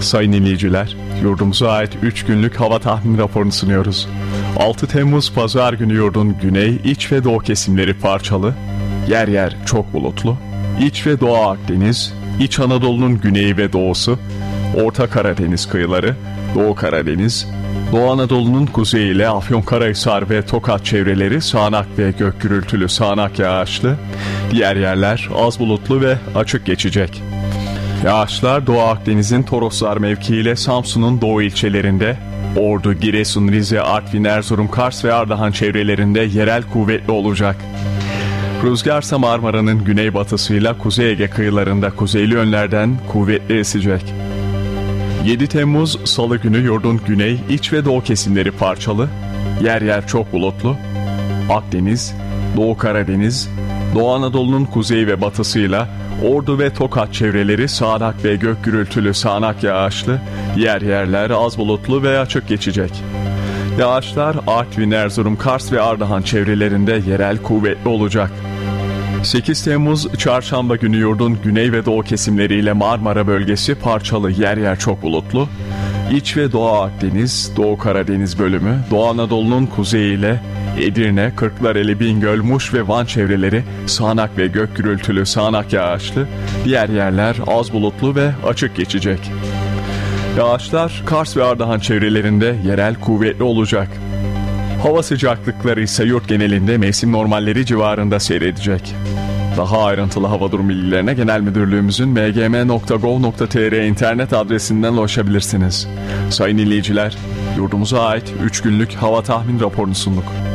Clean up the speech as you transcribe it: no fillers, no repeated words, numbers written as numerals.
Sayın dinleyiciler, yurdumuza ait 3 günlük hava tahmini raporunu sunuyoruz. 6 Temmuz Pazar günü yurdun güney, iç ve doğu kesimleri parçalı, yer yer çok bulutlu, İç ve Doğu Akdeniz, İç Anadolu'nun güneyi ve doğusu, Orta Karadeniz kıyıları, Doğu Karadeniz, Doğu Anadolu'nun kuzeyi ile Afyonkarahisar ve Tokat çevreleri sağanak ve gök gürültülü sağanak yağışlı, diğer yerler az bulutlu ve açık geçecek. Yağışlar Doğu Akdeniz'in Toroslar mevkii ile Samsun'un doğu ilçelerinde, Ordu, Giresun, Rize, Artvin, Erzurum, Kars ve Ardahan çevrelerinde yerel kuvvetli olacak. Rüzgarsa Marmara'nın güneybatısıyla Kuzey Ege kıyılarında kuzeyli yönlerden kuvvetli esecek. 7 Temmuz Salı günü yurdun güney, iç ve doğu kesimleri parçalı, yer yer çok bulutlu, Akdeniz, Doğu Karadeniz, Doğu Anadolu'nun kuzeyi ve batısıyla Ordu ve Tokat çevreleri sağanak ve gök gürültülü sağanak yağışlı, yer yerler az bulutlu ve açık geçecek. Yağışlar Artvin, Erzurum, Kars ve Ardahan çevrelerinde yerel kuvvetli olacak. 8 Temmuz Çarşamba günü yurdun güney ve doğu kesimleriyle Marmara bölgesi parçalı, yer yer çok bulutlu, İç ve Doğu Akdeniz, Doğu Karadeniz bölümü, Doğu Anadolu'nun kuzeyiyle Edirne, Kırklareli, Bingöl, Muş ve Van çevreleri sağanak ve gök gürültülü sağanak yağışlı, diğer yerler az bulutlu ve açık geçecek. Yağışlar Kars ve Ardahan çevrelerinde yerel kuvvetli olacak. Hava sıcaklıkları ise yurt genelinde mevsim normalleri civarında seyredecek. Daha ayrıntılı hava durum bilgilerine Genel Müdürlüğümüzün mgm.gov.tr internet adresinden ulaşabilirsiniz. Sayın dinleyiciler, yurdumuza ait 3 günlük hava tahmin raporunu sunduk.